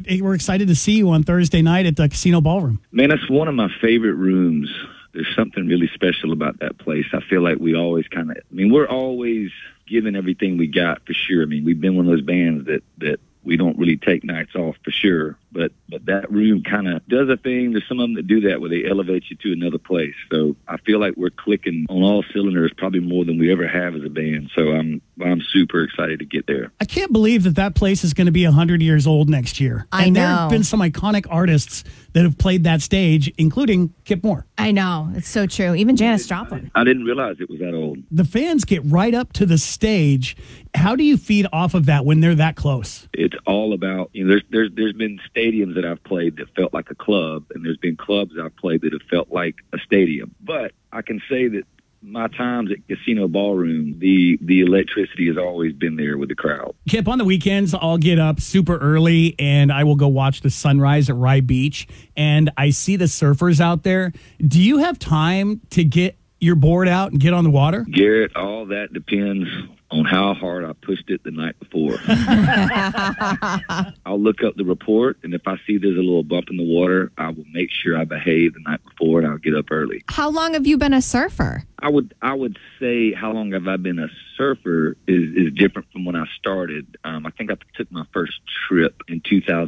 we're excited to see you on Thursday night at the Casino Ballroom. Man, that's one of my favorite rooms. There's something really special about that place. I feel like we always we're always giving everything we got for sure. I mean, we've been one of those bands that we don't really take nights off for sure. But that room kind of does a thing. There's some of them that do that where they elevate you to another place. So I feel like we're clicking on all cylinders probably more than we ever have as a band. So I'm super excited to get there. I can't believe that place is going to be 100 years old next year. I know. There have been some iconic artists that have played that stage, including Kip Moore. I know. It's so true. Even Janis Joplin. I didn't realize it was that old. The fans get right up to the stage. How do you feed off of that when they're that close? It's all about, there's been stadiums that I've played that felt like a club, and there's been clubs I've played that have felt like a stadium. But I can say that my times at Casino Ballroom, the electricity has always been there with the crowd. Kip, on the weekends, I'll get up super early and I will go watch the sunrise at Rye Beach, and I see the surfers out there. Do you have time to get your board out and get on the water? Garrett, all that depends on how hard I pushed it the night before. I'll look up the report, and if I see there's a little bump in the water, I will make sure I behave the night before, and I'll get up early. How long have you been a surfer? I would say how long have I been a surfer is different from when I started. I think I took my first trip in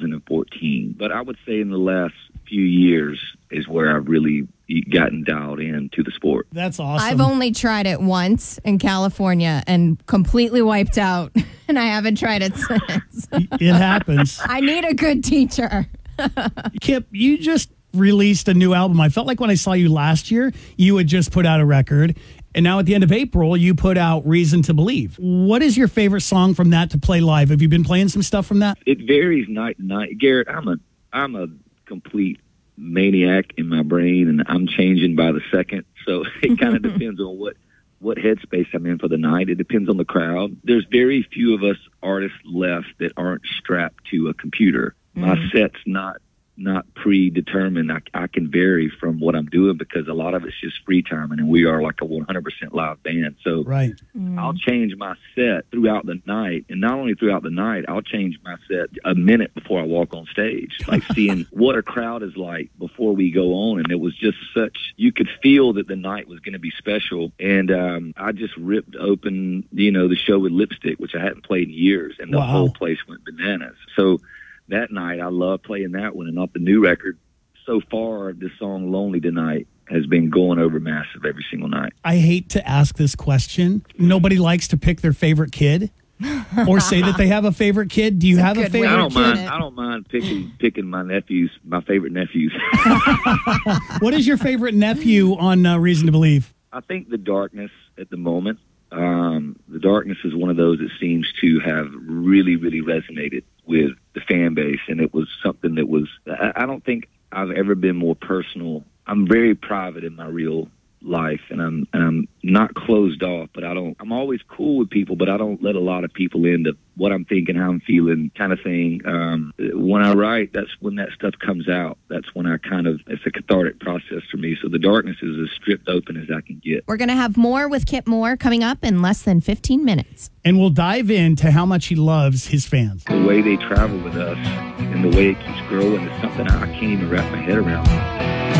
2014, but I would say in the last few years is where I've really gotten dialed into the sport. That's awesome. I've only tried it once in California and completely wiped out, and I haven't tried it since. It happens. I need a good teacher. Kip, you just released a new album. I felt like when I saw you last year, you had just put out a record. And now at the end of April, you put out Reason to Believe. What is your favorite song from that to play live? Have you been playing some stuff from that? It varies night to night. Garrett, I'm a complete maniac in my brain, and I'm changing by the second. So it kind of depends on what headspace I'm in for the night. It depends on the crowd. There's very few of us artists left that aren't strapped to a computer. My set's not predetermined. I can vary from what I'm doing because a lot of it's just free time, and we are like a 100% live band. So right. I'll change my set throughout the night, and not only throughout the night, I'll change my set a minute before I walk on stage, like seeing what a crowd is like before we go on. And it was just you could feel that the night was going to be special. And I just ripped open, the show with Lipstick, which I hadn't played in years, and the whole place went bananas. So that night, I love playing that one. And off the new record, so far, this song Lonely Tonight has been going over massive every single night. I hate to ask this question. Nobody likes to pick their favorite kid or say that they have a favorite kid. Do you have a favorite kid? I don't mind picking my favorite nephews. What is your favorite nephew on Reason to Believe? I think The Darkness at the moment. The Darkness is one of those that seems to have really, really resonated with the fan base, and it was something that was, I don't think I've ever been more personal. I'm very private in my real life, and I'm not closed off, but I'm always cool with people, but I don't let a lot of people into what I'm thinking, how I'm feeling, kind of thing. When I write, that's when that stuff comes out. That's when it's a cathartic process for me. So The Darkness is as stripped open as I can get. We're going to have more with Kip Moore coming up in less than 15 minutes. And we'll dive into how much he loves his fans. The way they travel with us and the way it keeps growing is something I can't even wrap my head around.